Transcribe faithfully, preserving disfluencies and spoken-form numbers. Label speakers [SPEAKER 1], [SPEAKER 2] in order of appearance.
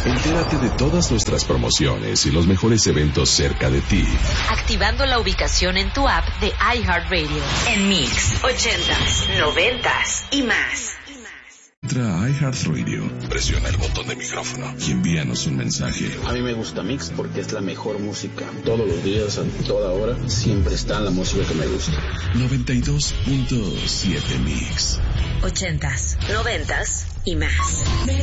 [SPEAKER 1] Entérate de todas nuestras promociones y los mejores eventos cerca de ti.
[SPEAKER 2] Activando la ubicación en tu app de iHeartRadio. En Mix, ochentas, noventas y más.
[SPEAKER 1] Entra a iHeartRadio, presiona el botón de micrófono y envíanos un mensaje.
[SPEAKER 3] A mí me gusta Mix porque es la mejor música. Todos los días, a toda hora, siempre está la música que me gusta.
[SPEAKER 1] noventa y dos punto siete Mix.
[SPEAKER 2] Ochentas, noventas y más.